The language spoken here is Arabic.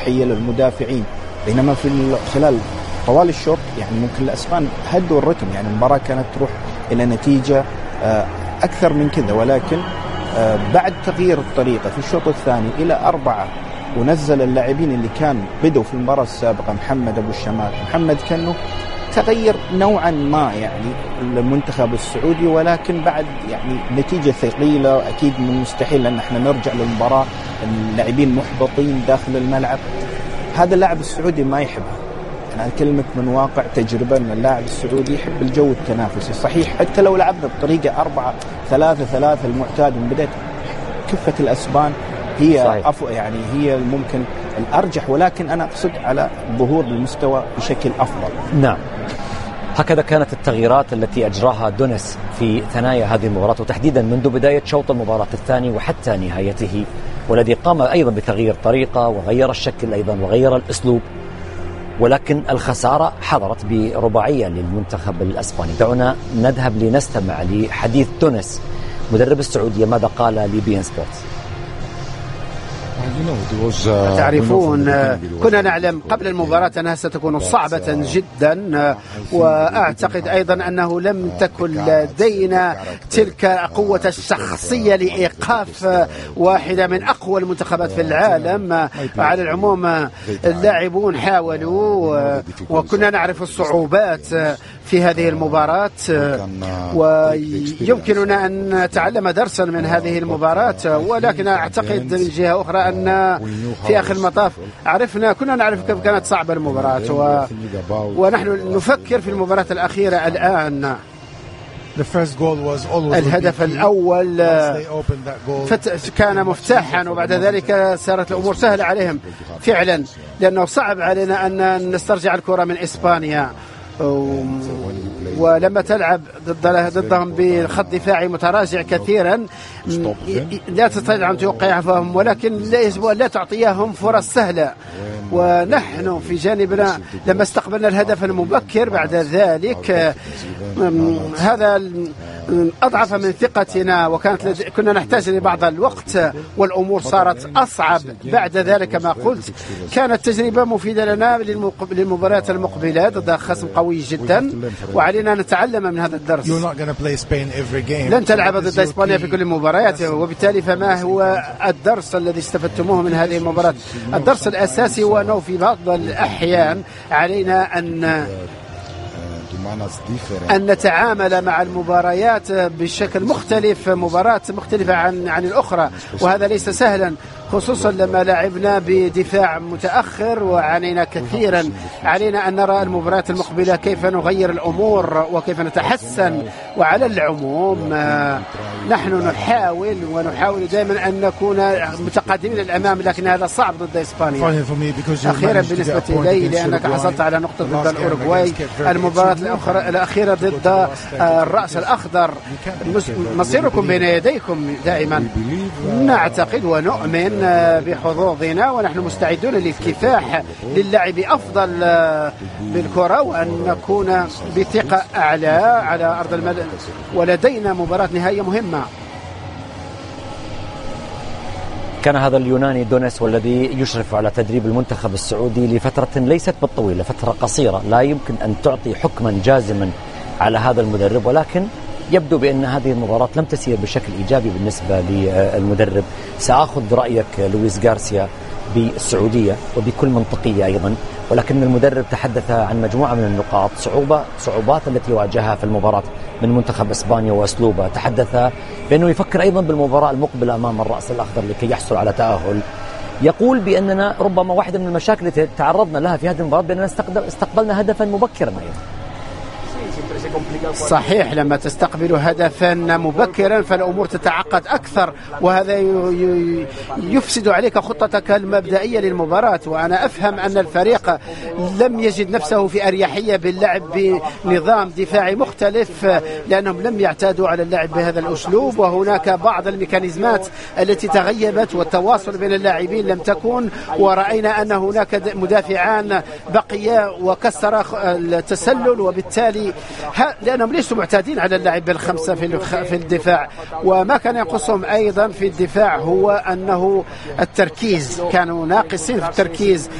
للمدافعين، بينما في خلال طوال الشوط يعني ممكن الأسبان هدوا الرتم، يعني المباراة كانت تروح إلى نتيجة أكثر من كذا، ولكن بعد تغيير الطريقة في الشوط الثاني إلى 4 ونزل اللاعبين اللي كان بدوا في المباراة السابقة، محمد أبو الشمال، محمد كنو، تغير نوعا ما يعني المنتخب السعودي، ولكن بعد يعني نتيجة ثقيلة أكيد من المستحيل أن احنا نرجع للمباراة اللاعبين محبطين داخل الملعب. هذا اللاعب السعودي ما يحبها، أنا أكلمك من واقع تجربة أن اللاعب السعودي يحب الجو التنافسي. صحيح حتى لو لعبنا بطريقة 4-3-3 المعتاد من بداية، كفة الأسبان هي يعني هي ممكن الأرجح، ولكن أنا أقصد على ظهور المستوى بشكل أفضل. نعم، هكذا كانت التغييرات التي أجراها دونيس في ثنايا هذه المباراة، وتحديدا منذ بداية شوط المباراة الثاني وحتى نهايته، والذي قام أيضا بتغيير طريقة وغير الشكل أيضا وغير الأسلوب، ولكن الخسارة حضرت برباعية للمنتخب الأسباني. دعونا نذهب لنستمع لحديث دونيس مدرب السعودية ماذا قال لبي إن سبورتس. تعرفون كنا نعلم قبل المباراة أنها ستكون صعبة جدا، وأعتقد أيضا أنه لم تكن لدينا تلك قوة الشخصية لإيقاف واحدة من أقوى المنتخبات في العالم. على العموم اللاعبون حاولوا، وكنا نعرف الصعوبات في هذه المباراة، ويمكننا أن نتعلم درسا من هذه المباراة. ولكن أعتقد من جهة أخرى أن في آخر المطاف كنا نعرف كيف كانت صعبة المباراة، ونحن نفكر في المباراة الأخيرة الآن. الهدف الأول كان مفتاحا، وبعد ذلك صارت الأمور سهلة عليهم فعلا، لأنه صعب علينا أن نسترجع الكرة من إسبانيا، ولما تلعب ضدهم بخط دفاعي متراجع كثيرا لا تستطيع أن توقعهم، ولكن لا يجب أن لا تعطيهم فرص سهلة. ونحن في جانبنا لما استقبلنا الهدف المبكر بعد ذلك هذا أضعف من ثقتنا، كنا نحتاج لبعض الوقت، والأمور صارت أصعب بعد ذلك. كما قلت كانت تجربة مفيدة لنا للمباريات المقبلة ضد خصم قوي جدا، وعلينا أن نتعلم من هذا الدرس. لن تلعب ضد إسبانيا في كل المباريات، وبالتالي فما هو الدرس الذي استفدتموه من هذه المباراة؟ الدرس الأساسي هو أنه في بعض الأحيان علينا أن نتعامل مع المباريات بشكل مختلف، مباراة مختلفة عن الأخرى، وهذا ليس سهلا، خصوصا لما لعبنا بدفاع متأخر وعانينا كثيرا. علينا أن نرى المباريات المقبلة كيف نغير الأمور وكيف نتحسن. وعلى العموم نحن نحاول دائما أن نكون متقدمين للأمام، لكن هذا صعب ضد إسبانيا. أخيرا بالنسبة لي، لأنك حصلت على نقطة ضد الأوروغواي، المباراة الأخيرة ضد الرأس الأخضر، مصيركم بين يديكم دائما. نعتقد ونؤمن بحظوظنا، ونحن مستعدون للكفاح للعب أفضل بالكرة، وأن نكون بثقة أعلى على أرض الملعب، ولدينا مباراة نهائية مهمة. كان هذا اليوناني دونيس والذي يشرف على تدريب المنتخب السعودي لفترة ليست بالطويلة، فترة قصيرة، لا يمكن أن تعطي حكما جازما على هذا المدرب، ولكن يبدو بأن هذه المباراة لم تسير بشكل إيجابي بالنسبة للمدرب. سأخذ رأيك لويس غارسيا بالسعودية وبكل منطقية أيضا، ولكن المدرب تحدث عن مجموعة من النقاط، صعوبات التي واجهها في المباراة من منتخب إسبانيا وأسلوبه. تحدث بأنه يفكر أيضا بالمباراة المقبلة أمام الرأس الأخضر لكي يحصل على تأهل. يقول بأننا ربما واحدة من المشاكل التي تعرضنا لها في هذه المباراة بأننا استقبلنا هدفا مبكرا أيضا. صحيح، لما تستقبل هدفا مبكرا فالأمور تتعقد أكثر، وهذا يفسد عليك خطتك المبدئية للمباراة. وأنا أفهم أن الفريق لم يجد نفسه في أريحية باللعب بنظام دفاعي مختلف، لأنهم لم يعتادوا على اللعب بهذا الأسلوب، وهناك بعض الميكانيزمات التي تغيبت والتواصل بين اللاعبين لم تكن، ورأينا أن هناك مدافعان بقيا وكسر التسلل، وبالتالي لأنهم ليسوا معتادين على اللعب بالخمسة في الدفاع. وما كان ينقصهم أيضا في الدفاع هو أنه التركيز، كانوا ناقصين في التركيز.